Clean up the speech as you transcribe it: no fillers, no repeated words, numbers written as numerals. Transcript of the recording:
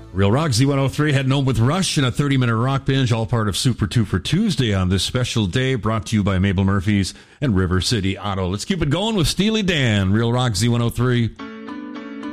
Real Rock Z103 heading home with Rush in a 30-minute rock binge, all part of Super 2 for Tuesday on this special day, brought to you by Mabel Murphy's and River City Auto. Let's keep it going with Steely Dan, Real Rock Z103.